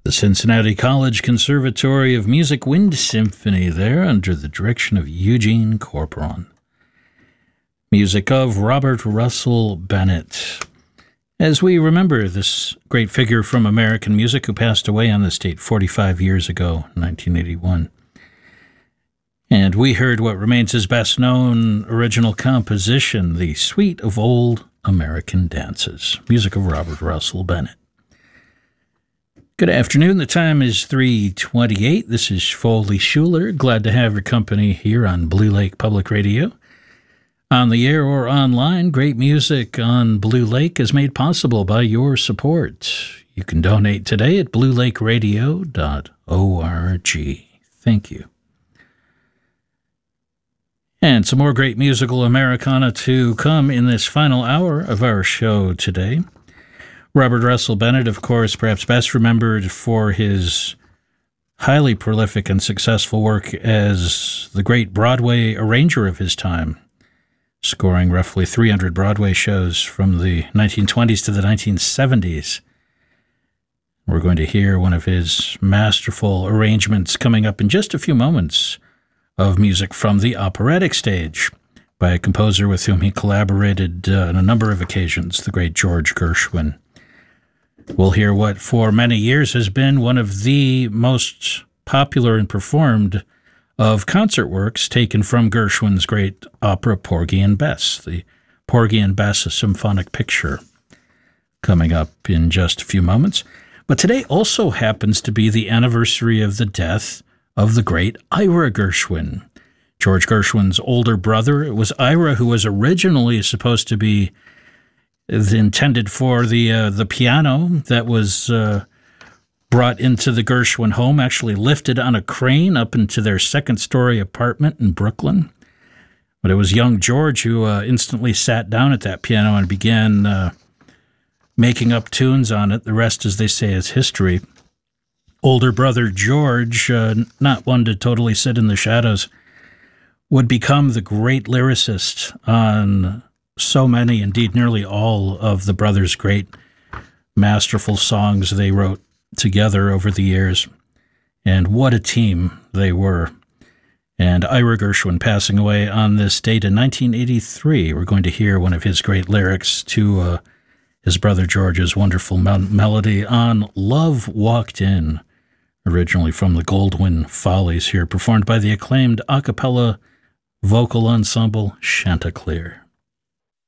The Cincinnati College Conservatory of Music Wind Symphony there under the direction of Eugene Corporon. Music of Robert Russell Bennett. As we remember this great figure from American music who passed away on this date 45 years ago, 1981. And we heard what remains his best-known original composition, The Suite of Old American Dances. Music of Robert Russell Bennett. Good afternoon. The time is 3:28. This is Foley Schuler. Glad to have your company here on Blue Lake Public Radio. On the air or online, great music on Blue Lake is made possible by your support. You can donate today at bluelakeradio.org. Thank you. And some more great musical Americana to come in this final hour of our show today. Robert Russell Bennett, of course, perhaps best remembered for his highly prolific and successful work as the great Broadway arranger of his time, scoring roughly 300 Broadway shows from the 1920s to the 1970s. We're going to hear one of his masterful arrangements coming up in just a few moments of music from the operatic stage by a composer with whom he collaborated on a number of occasions, the great George Gershwin. We'll hear what for many years has been one of the most popular and performed of concert works taken from Gershwin's great opera Porgy and Bess, the Porgy and Bess, a symphonic picture, coming up in just a few moments. But today also happens to be the anniversary of the death of the great Ira Gershwin, George Gershwin's older brother. It was Ira who was originally supposed to be intended for the piano that was brought into the Gershwin home, actually lifted on a crane up into their second-story apartment in Brooklyn. But it was young George who instantly sat down at that piano and began making up tunes on it. The rest, as they say, is history. Older brother George, not one to totally sit in the shadows, would become the great lyricist on so many, indeed nearly all, of the brothers' great masterful songs they wrote together over the years. And what a team they were. And Ira Gershwin passing away on this date in 1983. We're going to hear one of his great lyrics to his brother George's wonderful melody on Love Walked In, originally from the Goldwyn Follies, here performed by the acclaimed a cappella vocal ensemble Chanticleer.